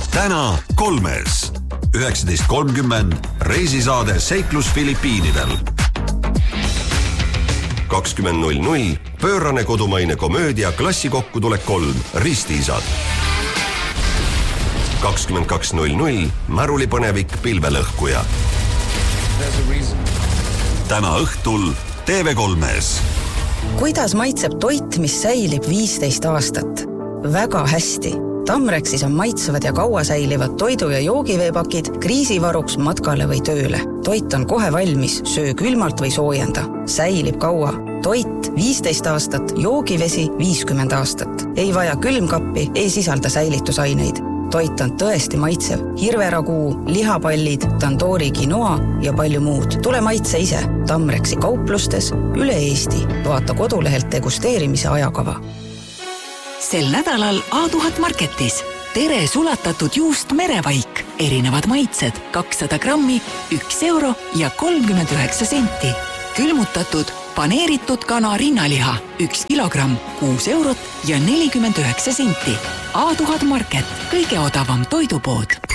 täna 3. 19.30 reisisaade Seiklus Filipiinidel. 20.00 pöörane kodumaine komöödia Klassikokkutulek 3 Ristiisad. 22.00 märulipõnevik Pilvelõhkuja. Täna õhtul TV3-s. Kuidas maitseb toit, mis säilib 15 aastat? Väga hästi. Tamrexis on maitsevad ja kaua säilivad toidu- ja joogiveepakid kriisivaruks matkale või tööle. Toit on kohe valmis, söö külmalt või soojenda. Säilib kaua. Toit 15 aastat, joogivesi 50 aastat. Ei vaja külmkappi, ei sisalda säilitusaineid. Toit on tõesti maitsev. Hirveraguu, lihapallid, tandoori quinoa ja palju muud. Tule maitse ise. Tamrexi kauplustes üle Eesti. Vaata kodulehelt degusteerimise ajakava. Sel nädalal A1000 Marketis. Tere sulatatud juust merevaik. Erinevad maitsed 200 grammi, 1 euro ja 39 senti. Külmutatud paneeritud kana rinnaliha 1 kilogramm, 6 eurot ja 49 senti. A1000 Market, kõige odavam toidupood.